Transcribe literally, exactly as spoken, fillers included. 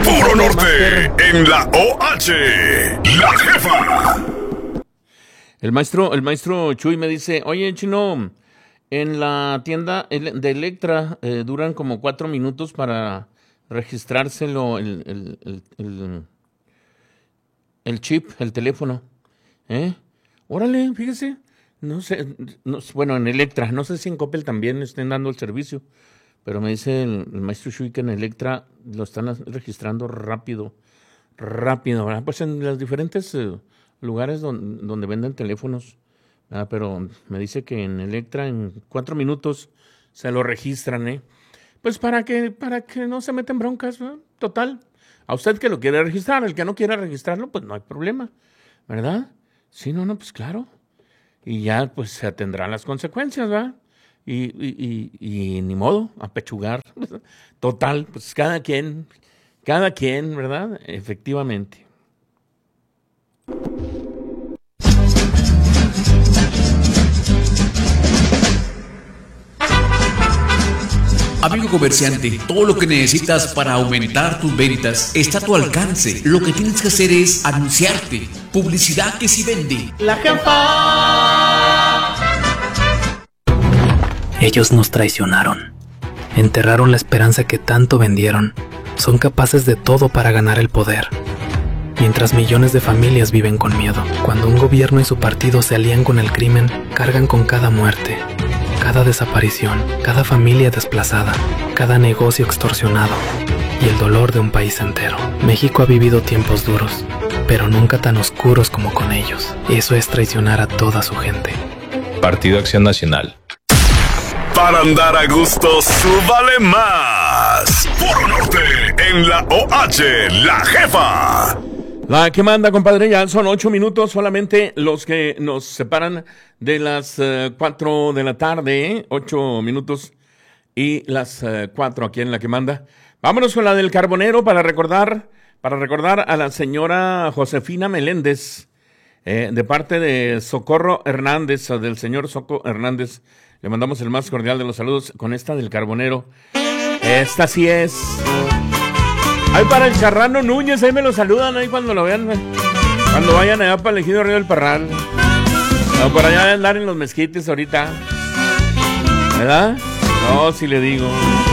Puro Norte en la O H, La Jefa. El maestro, el maestro Chuy me dice, oye, Chino, en la tienda de Electra eh, duran como cuatro minutos para registrárselo el, el, el, el, el chip, el teléfono. ¿Eh? Órale, fíjese. No sé, no, bueno, en Electra, no sé si en Coppel también estén dando el servicio, pero me dice el, el maestro Shui que en Electra lo están registrando rápido, rápido, ¿verdad? Pues en los diferentes eh, lugares donde, donde venden teléfonos, ¿verdad? Pero me dice que en Electra en cuatro minutos se lo registran, ¿eh? Pues para que, para que no se meten broncas, ¿verdad? Total. A usted que lo quiere registrar, el que no quiera registrarlo, pues no hay problema, ¿verdad? Sí, no, no, pues claro. Y ya pues se atendrán las consecuencias, ¿verdad? Y, y, y, y ni modo, apechugar. Total, pues cada quien, cada quien, ¿verdad? Efectivamente. Amigo comerciante, todo lo que necesitas para aumentar tus ventas está a tu alcance. Lo que tienes que hacer es anunciarte. Publicidad que sí vende. La Jefa. Ellos nos traicionaron. Enterraron la esperanza que tanto vendieron. Son capaces de todo para ganar el poder. Mientras millones de familias viven con miedo. Cuando un gobierno y su partido se alían con el crimen, cargan con cada muerte, cada desaparición, cada familia desplazada, cada negocio extorsionado y el dolor de un país entero. México ha vivido tiempos duros, pero nunca tan oscuros como con ellos. Eso es traicionar a toda su gente. Partido Acción Nacional. Para andar a gusto, súbale más. Puro Norte en la O H, La Jefa. La que manda, compadre, ya son ocho minutos solamente los que nos separan de las uh, cuatro de la tarde, ¿eh? Ocho minutos y las uh, cuatro aquí en La que manda. Vámonos con la del Carbonero para recordar, para recordar a la señora Josefina Meléndez, eh, de parte de Socorro Hernández, o del señor Soco Hernández. Le mandamos el más cordial de los saludos con esta del Carbonero. Esta sí es. Ay, para el Charrano Núñez, ahí me lo saludan ahí cuando lo vean, cuando vayan allá para el Ejido Río del Parral. O por allá andar en los mezquites ahorita, ¿verdad? No, si le digo.